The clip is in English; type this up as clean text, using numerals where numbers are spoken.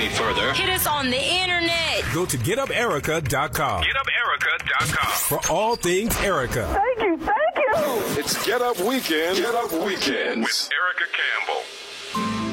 any further, hit us on the internet. Go to GetUpErica.com. GetUpErica.com. For all things Erica. Thank you. It's Get Up Weekend. Get Up Weekends with Erica Campbell.